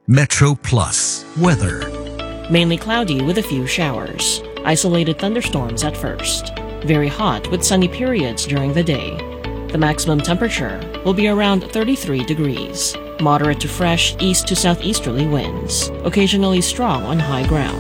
Metro Plus weather. Mainly cloudy with a few showers. Isolated thunderstorms at first. Very hot with sunny periods during the day. The maximum temperature will be around 33 degrees. Moderate to fresh east to southeasterly winds, occasionally strong on high ground.